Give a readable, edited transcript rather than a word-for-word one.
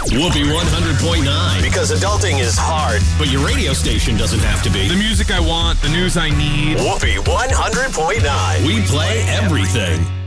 Whoopee 100.9. Because adulting is hard. But your radio station doesn't have to be. The music I want, the news I need. Whoopee 100.9. We play everything.